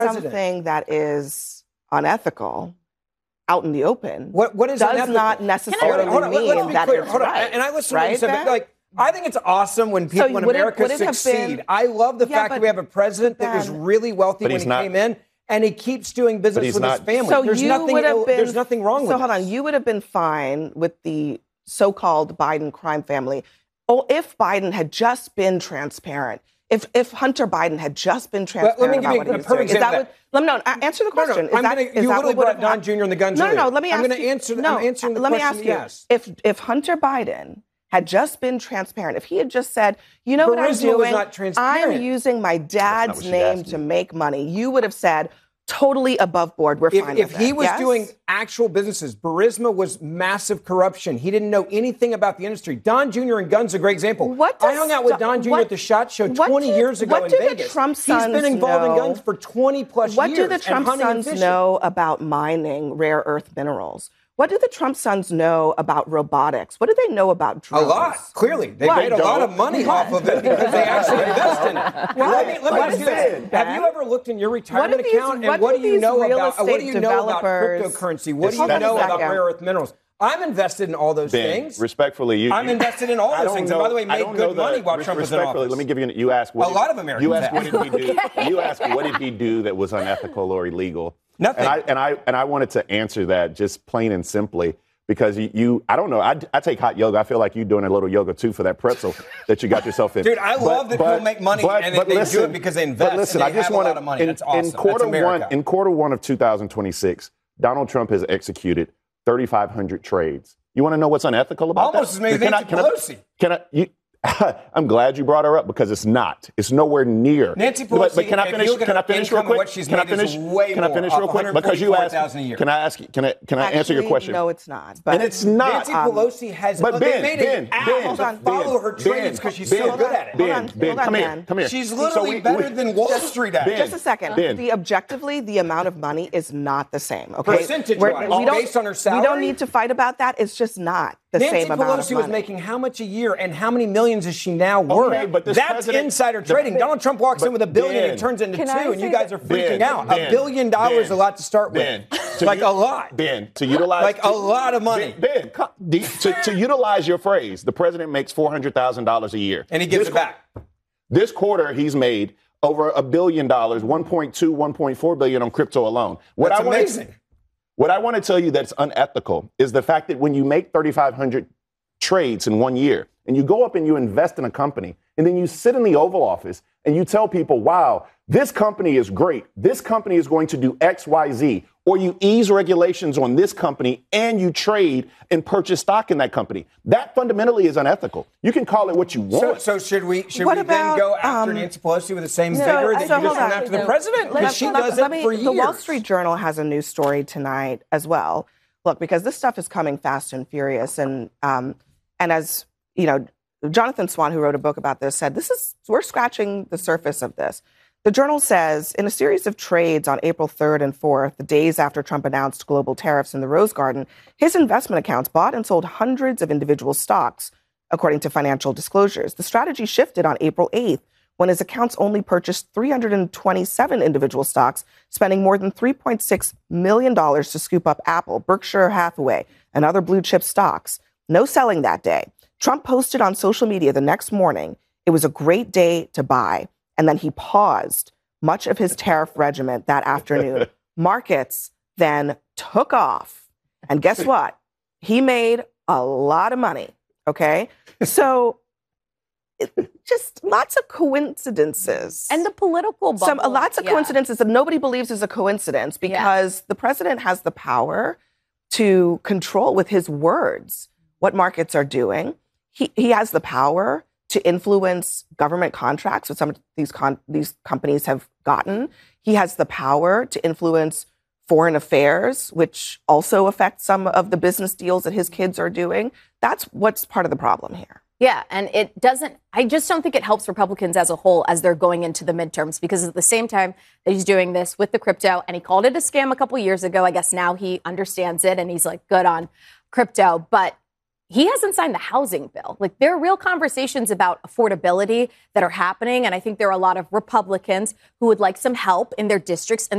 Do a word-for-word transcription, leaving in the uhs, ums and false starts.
something that is unethical out in the open, what what is does unethical? not necessarily hold on, hold on, mean let, me that clear. it's Hold on. right. And I listen right, to what you said, Ben? but like, I think it's awesome when people So in would it- America would it have succeed. been- I love the Yeah, fact but that we have a president that was Ben- really wealthy But when he's he not- came in, and he keeps doing business he's with not- his family. So there's you nothing. would have Ill, been, there's nothing wrong so with hold this. on, you would have been fine with the so-called Biden crime family, oh, if Biden had just been transparent. If if Hunter Biden had just been transparent let me give about you what a he was perfect doing, is that example what? Let me know. Answer the No, no, question. I'm is that, gonna, is you that literally what would brought have Don happened? Junior and the guns No, no, earlier. no. Let me I'm ask gonna you. answer. No, I'm answering the let question. me ask you. Yes. If if Hunter Biden had just been transparent, if he had just said, you know what I'm Burisma was doing? not transparent. I'm using my dad's what she's name asking to you. make money, you would have said, totally above board. We're If, fine if with he it. was Yes? doing actual businesses, Burisma was massive corruption. He didn't know anything about the industry. Don Junior and guns, a great example. What I does hung out with Don- Don Junior what- at the SHOT Show what twenty do- years ago what in do the Vegas. Trump He's sons been involved in know- guns for twenty plus What years. do the Trump and hunting and sons fishing. know about mining rare earth minerals? What do the Trump sons know about robotics? What do they know about A drones? lot, clearly. They What? made a lot of money What? off of it because they actually invest in it. Let me, let me What ask is you this. it, Have Ben? you ever looked in your retirement these- account what and what do do you these know real about what do estate you know about developers- cryptocurrency? What do Hold you on a know about second. rare earth minerals? I'm invested in all those Ben, things. respectfully, you. I'm you- invested in all I those don't things. know- And by the way, I made don't good know the- money while Trump was in respectfully, office. let me give you. An, you asked. What A did- lot of Americans You asked what have. did he do? You asked what did he do that was unethical or illegal? Nothing. And I and I and I wanted to answer that just plain and simply. Because you, you, I don't know, I, I take hot yoga. I feel like you're doing a little yoga too for that pretzel that you got yourself in. Dude, I But- love that but- people make money but- and but they, they listen, do it because they invest. But listen, and I they just have want a lot of money. in, That's awesome. in quarter That's America. one, in quarter one of two thousand twenty-six, Donald Trump has executed thirty-five hundred trades. You want to know what's unethical about Almost that? as many as Can I- Nancy can I- Pelosi. Can I? You, I'm glad you brought her up because it's not. It's nowhere near. Nancy But, Pelosi, but can I if finish? you look at Can I her finish real income and quick? what she's Can I made is finish? way Can I more, finish real up quick? Because you asked. one hundred forty-four thousand a year. Can I ask? Can I? Can I answer your Actually, question? No, it's not. But And it's not. Nancy Um, Pelosi has. But they Ben, made Ben, an app Ben, to hold on, follow Ben, her trades because she's Ben, so good at it. Ben, Hold on, Ben, hold on, come here, Ben. come here. She's So literally we- better we- than Wall Street at it. Ben, Just a second. Ben. The objectively, the amount of money is not the same. Okay, Percentage-wise, We're- we don't- based on her We salary? don't need to fight about that. It's just not the Nancy same amount of Pelosi money. was making how much a year and how many millions is she now worth? Okay, but this That's president- insider the- trading. Donald Trump walks but in with a billion Ben, and turns it into Can two, I and you say guys are that- freaking Ben, out. Ben, a billion dollars is Ben, a lot to start with. Ben, to like u- a lot. Ben, to utilize Like a to- lot of money. Ben, Ben come- the- to, to utilize your phrase, the president makes four hundred thousand dollars a year, And he gives This it back. This quarter, he's made over a billion dollars, one point two, one point four billion on crypto alone. What That's I wanna- amazing. What I want to tell you that's unethical is the fact that when you make thirty-five hundred trades in one year and you go up and you invest in a company and then you sit in the Oval Office and you tell people, wow, this company is great. This company is going to do X, Y, Z. Or you ease regulations on this company and you trade and purchase stock in that company. That fundamentally is unethical. You can call it what you So, want. so should we should What we about, then go after um, Nancy Pelosi with the same so- vigor that so you just hold went on. after the No. president? Let- Because she let- does let it me- for years. The Wall Street Journal has a news story tonight as well. Look, because this stuff is coming fast and furious, and um, and as you know, Jonathan Swan, who wrote a book about this, said this is we're scratching the surface of this. The Journal says in a series of trades on April third and fourth, the days after Trump announced global tariffs in the Rose Garden, his investment accounts bought and sold hundreds of individual stocks, according to financial disclosures. The strategy shifted on April eighth when his accounts only purchased three hundred twenty-seven individual stocks, spending more than three point six million dollars to scoop up Apple, Berkshire Hathaway, and other blue chip stocks. No selling that day. Trump posted on social media the next morning, it was a great day to buy. And then he paused much of his tariff regimen that afternoon. Markets then took off. And guess what? He made a lot of money. Okay. So it, just lots of coincidences. And the political bubble. Some uh, lots of yeah. coincidences that nobody believes is a coincidence because the president has the power to control with his words what markets are doing. He he has the power to influence government contracts, which some of these con- these companies have gotten. He has the power to influence foreign affairs, which also affects some of the business deals that his kids are doing. That's what's part of the problem here. Yeah, and it doesn't, I just don't think it helps Republicans as a whole as they're going into the midterms, because at the same time that he's doing this with the crypto, and he called it a scam a couple years ago, I guess now he understands it and he's like good on crypto, but he hasn't signed the housing bill. Like, there are real conversations about affordability that are happening. And I think there are a lot of Republicans who would like some help in their districts. And